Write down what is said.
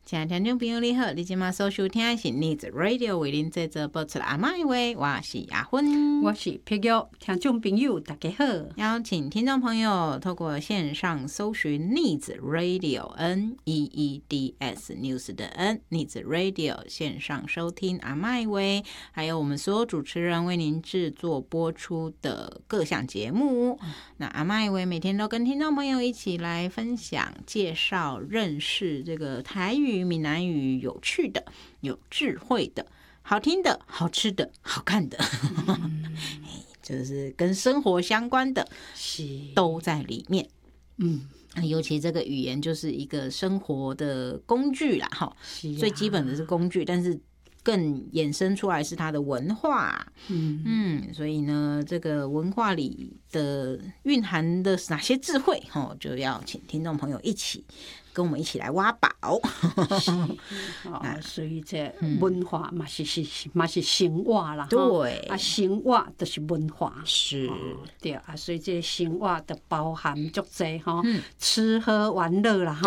亲爱的听众朋友你好，你今麦所收听的是 Needs Radio 为您制作播出的阿嬷话，我是阿芬， 我是碧玉，听众朋友大家好。 邀请听众朋友透过线上搜寻 Needs Radio NEEDS News 的 N Needs Radio 线上收听阿嬷话，还有我们所有主持人为您制作播出的各项节目。那阿嬷话每天都跟听众朋友一起来分享、介绍、认识这个台语、闽南语有趣的、有智慧的、好听的、好吃的、好看的，就是跟生活相关的，都在里面。尤其这个语言就是一个生活的工具啦，最基本的是工具，但是更衍生出来是它的文化。所以呢，这个文化里的蕴含的哪些智慧，就要请听众朋友一起跟我们一起来挖宝。 所以这文化嘛是生活啦， 对啊，生活就是文化， 是对啊，所以这生活就包含足多吃喝玩乐啦，